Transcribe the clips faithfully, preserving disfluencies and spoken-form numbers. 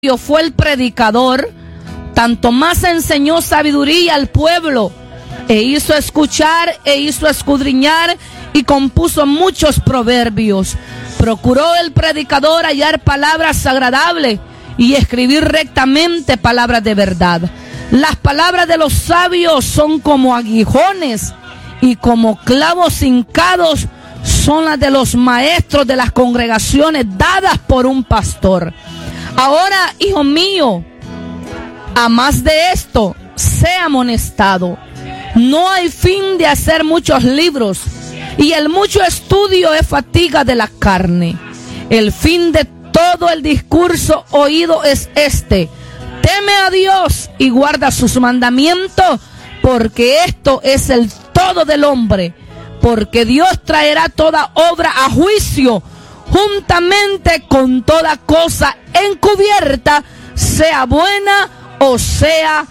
fue el predicador, tanto más enseñó sabiduría al pueblo, e hizo escuchar, e hizo escudriñar, y compuso muchos proverbios. Procuró el predicador hallar palabras agradables, y escribir rectamente palabras de verdad. Las palabras de los sabios son como aguijones, y como clavos hincados son las de los maestros de las congregaciones dadas por un pastor. Ahora, hijo mío, a más de esto, sea amonestado. No hay fin de hacer muchos libros, y el mucho estudio es fatiga de la carne. El fin de todo el discurso oído es este: teme a Dios y guarda sus mandamientos, porque esto es el todo del hombre. Porque Dios traerá toda obra a juicio, juntamente con toda cosa encubierta, sea buena o sea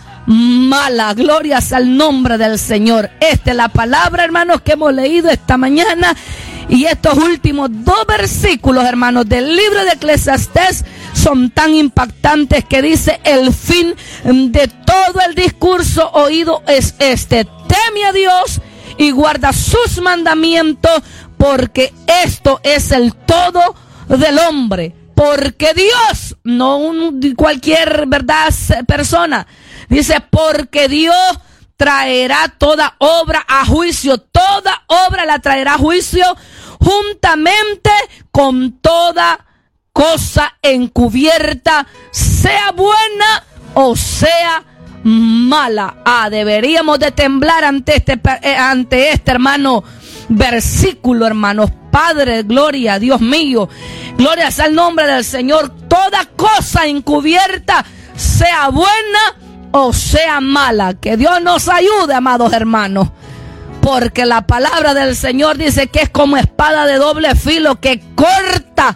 mala. Glorias al nombre del Señor. Esta es la palabra, hermanos, que hemos leído esta mañana. Y estos últimos dos versículos, hermanos, del libro de Eclesiastés son tan impactantes, que dice: el fin de todo el discurso oído es este: teme a Dios y guarda sus mandamientos, porque esto es el todo del hombre. Porque Dios, no un, cualquier verdad persona, dice: porque Dios traerá toda obra a juicio. Toda obra la traerá a juicio, juntamente con toda cosa encubierta, sea buena o sea mala. Ah, deberíamos de temblar ante este, ante este hermano versículo, hermanos. Padre, gloria, Dios mío, gloria sea el nombre del Señor. Toda cosa encubierta, sea buena o sea mala. Que Dios nos ayude, amados hermanos, porque la palabra del Señor dice que es como espada de doble filo, que corta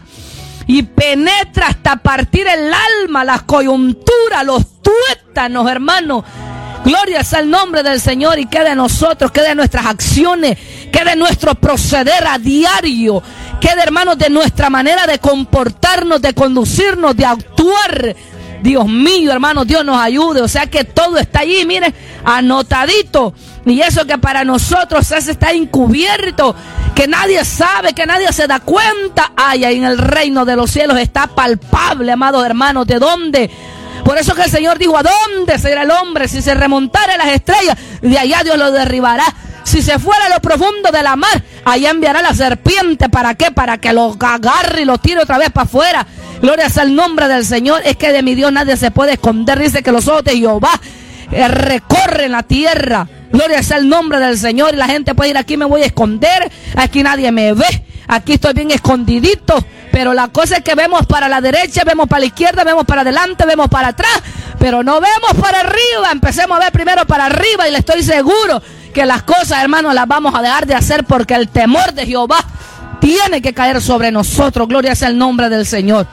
y penetra hasta partir el alma, las coyunturas, los tuétanos, hermanos. Gloria sea el nombre del Señor. Y que de nosotros, que de nuestras acciones, que de nuestro proceder a diario, que de, hermanos, de nuestra manera de comportarnos, de conducirnos, de actuar. Dios mío, hermanos, Dios nos ayude. O sea que todo está allí, miren, anotadito. Y eso que para nosotros ese está encubierto, que nadie sabe, que nadie se da cuenta. Ay, ahí en el reino de los cielos está palpable, amados hermanos. ¿De dónde? Por eso que el Señor dijo: ¿a dónde será el hombre? Si se remontara a las estrellas, de allá Dios lo derribará. Si se fuera a lo profundo de la mar, allá enviará la serpiente. ¿Para qué? Para que lo agarre y lo tire otra vez para afuera. Gloria sea el nombre del Señor. Es que de mi Dios nadie se puede esconder. Dice que los ojos de Jehová eh, recorren la tierra. Gloria sea el nombre del Señor. Y la gente puede ir: aquí me voy a esconder, aquí nadie me ve, aquí estoy bien escondidito. Pero la cosa es que vemos para la derecha, vemos para la izquierda, vemos para adelante, vemos para atrás, pero no vemos para arriba. Empecemos a ver primero para arriba, y le estoy seguro que las cosas, hermanos, las vamos a dejar de hacer, porque el temor de Jehová tiene que caer sobre nosotros. Gloria sea el nombre del Señor.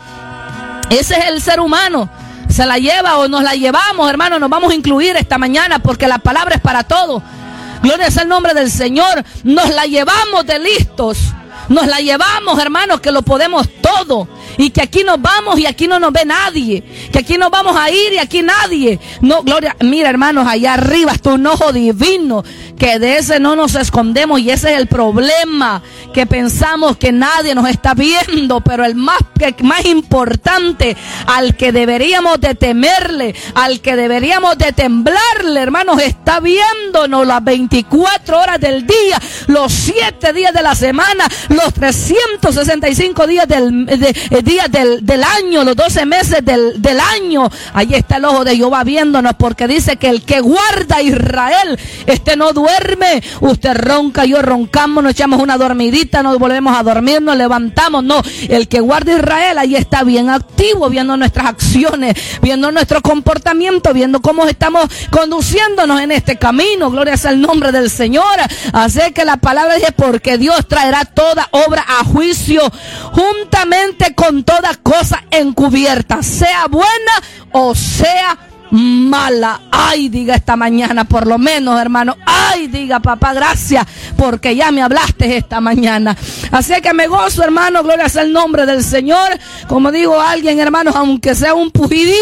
Ese es el ser humano. Se la lleva o nos la llevamos, hermanos. Nos vamos a incluir esta mañana, porque la palabra es para todos. Gloria sea el nombre del Señor. Nos la llevamos de listos. Nos la llevamos, hermanos, que lo podemos todo. Y que aquí nos vamos y aquí no nos ve nadie. Que aquí nos vamos a ir y aquí nadie. No, gloria. Mira, hermanos, allá arriba está un ojo divino, que de ese no nos escondemos. Y ese es el problema, que pensamos que nadie nos está viendo. Pero el más, que, más importante, al que deberíamos de temerle, al que deberíamos de temblarle, hermanos, está viéndonos las veinticuatro horas del día, los siete días de la semana, los trescientos sesenta y cinco días del, de, de, días del, del año, los doce meses del, del año. Allí está el ojo de Jehová viéndonos, porque dice que el que guarda a Israel, este no duerme. Usted ronca, yo roncamos, nos echamos una dormidita, nos volvemos a dormir, nos levantamos. No, el que guarda a Israel, ahí está bien activo, viendo nuestras acciones, viendo nuestro comportamiento, viendo cómo estamos conduciéndonos en este camino. Gloria sea el nombre del Señor. Así que la palabra dice: porque Dios traerá toda obra a juicio, juntamente con toda cosa encubierta, sea buena o sea mala. Ay, diga esta mañana, por lo menos, hermano. Ay, diga, papá, gracias, porque ya me hablaste esta mañana. Así que me gozo, hermano, gloria sea el nombre del Señor. Como digo a alguien, hermanos, aunque sea un pujidito,